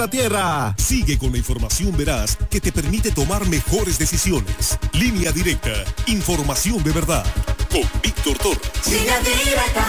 la tierra. Sigue con la información veraz que te permite tomar mejores decisiones. Línea Directa, información de verdad. Con Víctor Torres. Línea Directa.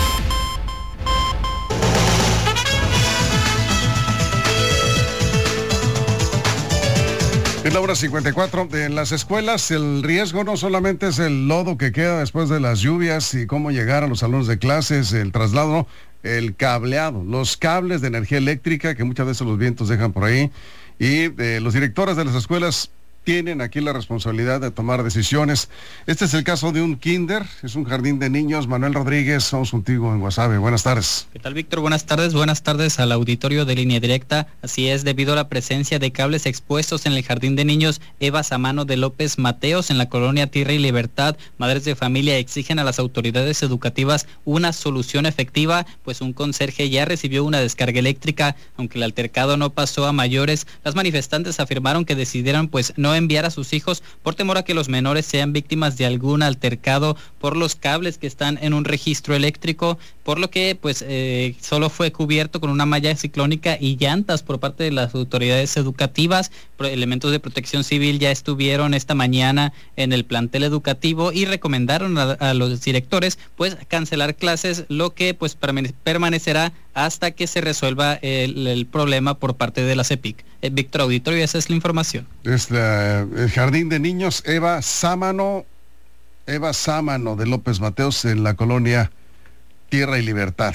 En la hora 54, en las escuelas el riesgo no solamente es el lodo que queda después de las lluvias y cómo llegar a los salones de clases, el traslado, el cableado, los cables de energía eléctrica que muchas veces los vientos dejan por ahí, y los directores de las escuelas tienen aquí la responsabilidad de tomar decisiones. Este es el caso de un kinder, es un jardín de niños. Manuel Rodríguez, vamos contigo en Guasave. Buenas tardes. ¿Qué tal, Víctor? Buenas tardes al auditorio de Línea Directa. Así es, debido a la presencia de cables expuestos en el jardín de niños Eva Samano de López Mateos en la colonia Tierra y Libertad, madres de familia exigen a las autoridades educativas una solución efectiva, pues un conserje ya recibió una descarga eléctrica. Aunque el altercado no pasó a mayores, las manifestantes afirmaron que decidieron pues no enviar a sus hijos por temor a que los menores sean víctimas de algún altercado por los cables que están en un registro eléctrico, por lo que pues solo fue cubierto con una malla ciclónica y llantas por parte de las autoridades educativas. Elementos de protección civil ya estuvieron esta mañana en el plantel educativo y recomendaron a los directores pues cancelar clases, lo que pues permanecerá hasta que se resuelva el problema por parte de la CEPIC. Víctor Auditorio, esa es la información. El jardín de niños Eva Samano de López Mateos en la colonia Tierra y Libertad.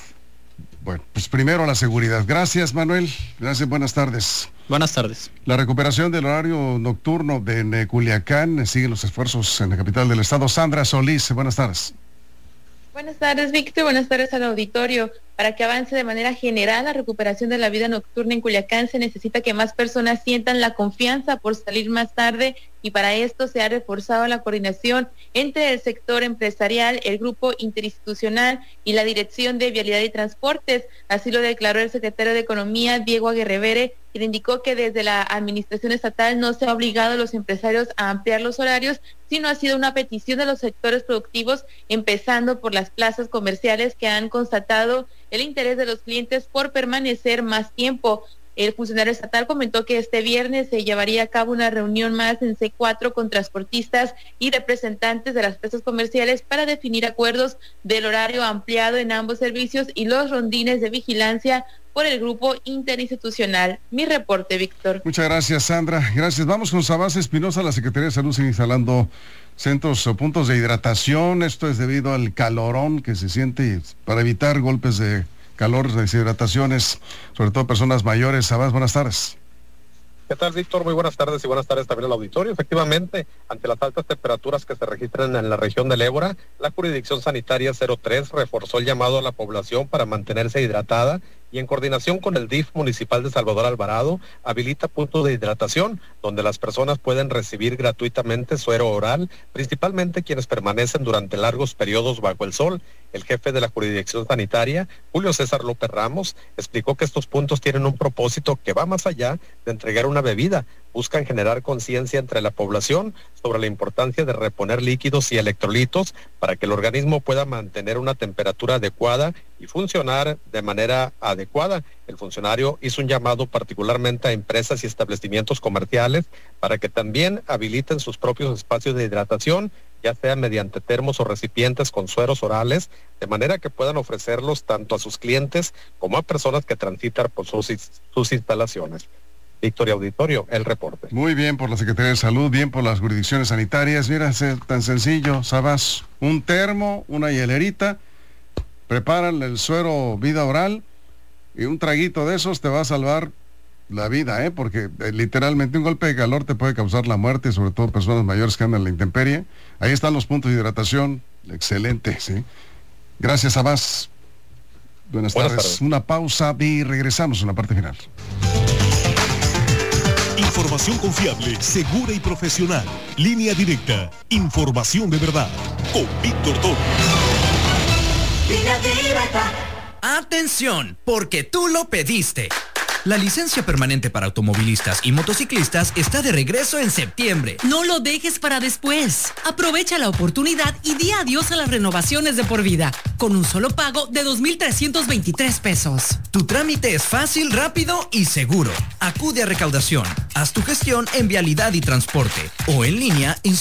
Bueno, pues primero la seguridad. Gracias, Manuel. Gracias, buenas tardes. Buenas tardes. La recuperación del horario nocturno de Culiacán, siguen los esfuerzos en la capital del estado. Sandra Solís, buenas tardes. Buenas tardes, Víctor. Buenas tardes al auditorio. Para que avance de manera general la recuperación de la vida nocturna en Culiacán, se necesita que más personas sientan la confianza por salir más tarde, y para esto se ha reforzado la coordinación entre el sector empresarial, el grupo interinstitucional y la Dirección de Vialidad y Transportes. Así lo declaró el secretario de Economía, Diego Aguirre, quien indicó que desde la administración estatal no se ha obligado a los empresarios a ampliar los horarios, sino ha sido una petición de los sectores productivos, empezando por las plazas comerciales, que han constatado el interés de los clientes por permanecer más tiempo. El funcionario estatal comentó que este viernes se llevaría a cabo una reunión más en C4 con transportistas y representantes de las plazas comerciales para definir acuerdos del horario ampliado en ambos servicios y los rondines de vigilancia por el grupo interinstitucional. Mi reporte, Víctor. Muchas gracias, Sandra. Gracias. Vamos con Sabás Espinosa. La Secretaría de Salud sigue instalando centros o puntos de hidratación. Esto es debido al calorón que se siente, para evitar golpes de calor, deshidrataciones, sobre todo personas mayores. Sabás, buenas tardes. ¿Qué tal, Víctor? Muy buenas tardes, y buenas tardes también al auditorio. Efectivamente, ante las altas temperaturas que se registran en la región del Ébora, la Jurisdicción Sanitaria 03 reforzó el llamado a la población para mantenerse hidratada, y en coordinación con el DIF municipal de Salvador Alvarado, habilita puntos de hidratación donde las personas pueden recibir gratuitamente suero oral, principalmente quienes permanecen durante largos periodos bajo el sol. El jefe de la jurisdicción sanitaria, Julio César López Ramos, explicó que estos puntos tienen un propósito que va más allá de entregar una bebida. Buscan generar conciencia entre la población sobre la importancia de reponer líquidos y electrolitos para que el organismo pueda mantener una temperatura adecuada y funcionar de manera adecuada. El funcionario hizo un llamado particularmente a empresas y establecimientos comerciales para que también habiliten sus propios espacios de hidratación, ya sea mediante termos o recipientes con sueros orales, de manera que puedan ofrecerlos tanto a sus clientes como a personas que transitan por sus instalaciones. Victoria Auditorio, el reporte. Muy bien por la Secretaría de Salud, bien por las jurisdicciones sanitarias. Mira, es tan sencillo, Sabás, un termo, una hielerita, preparan el suero vida oral y un traguito de esos te va a salvar la vida, porque literalmente un golpe de calor te puede causar la muerte, sobre todo personas mayores que andan en la intemperie. Ahí están los puntos de hidratación, excelente, ¿sí? Gracias, Sabás. Buenas tardes. Una pausa y regresamos en la parte final. Información confiable, segura y profesional. Línea Directa. Información de verdad. Con Víctor Torres. Línea Directa. Atención, porque tú lo pediste. La licencia permanente para automovilistas y motociclistas está de regreso en septiembre. No lo dejes para después. Aprovecha la oportunidad y di adiós a las renovaciones de por vida, con un solo pago de 2,323 pesos. Tu trámite es fácil, rápido y seguro. Acude a recaudación. Haz tu gestión en Vialidad y Transporte o en línea en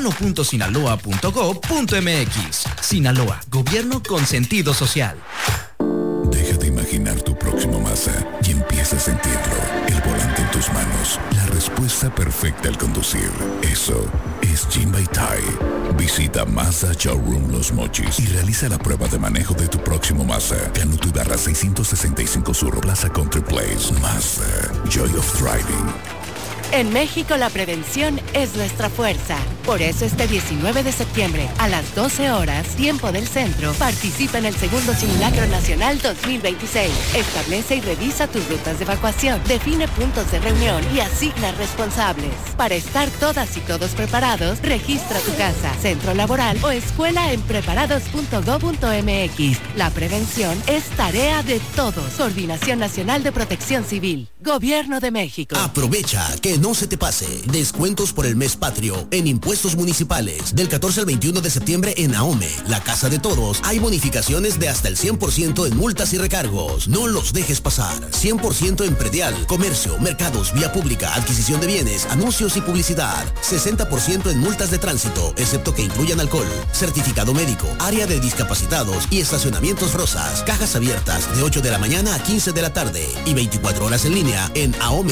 ciudadano.sinaloa.gov.mx. Sinaloa, gobierno con sentido social. Deja de imaginar tu próximo Mazda y empieza a sentirlo. El volante en tus manos. La respuesta perfecta al conducir. Eso es Jinbaitai. Visita Mazda Showroom Los Mochis y realiza la prueba de manejo de tu próximo Mazda. Canuto Ibarra 665 Sur, Plaza Country Place. Mazda, Joy of Driving. En México la prevención es nuestra fuerza. Por eso este 19 de septiembre a las 12 horas, tiempo del centro, participa en el segundo Simulacro Nacional 2026. Establece y revisa tus rutas de evacuación, define puntos de reunión y asigna responsables. Para estar todas y todos preparados, registra tu casa, centro laboral o escuela en preparados.gov.mx. La prevención es tarea de todos. Coordinación Nacional de Protección Civil. Gobierno de México. Aprovecha que no se te pase. Descuentos por el mes patrio en impuestos municipales. Del 14 al 21 de septiembre en AOME, la Casa de Todos, hay bonificaciones de hasta el 100% en multas y recargos. No los dejes pasar. 100% en predial, comercio, mercados, vía pública, adquisición de bienes, anuncios y publicidad. 60% en multas de tránsito, excepto que incluyan alcohol. Certificado médico, área de discapacitados y estacionamientos rosas. Cajas abiertas de 8 de la mañana a 15 de la tarde y 24 horas en línea en AOME.